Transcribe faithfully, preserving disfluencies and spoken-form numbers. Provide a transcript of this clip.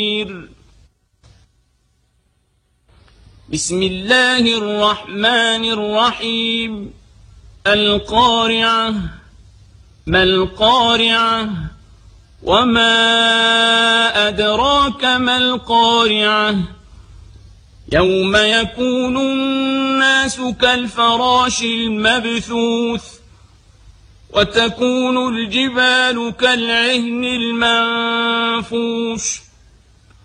بسم الله الرحمن الرحيم القارعة ما القارعة وما أدراك ما القارعة يوم يكون الناس كالفراش المبثوث وتكون الجبال كالعهن المنفوش